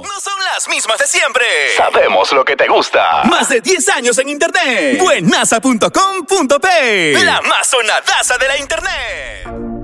no son las mismas de siempre. Sabemos lo que te gusta. Más de 10 años en internet. Buenaza.com.p. La más sonadaza de la internet.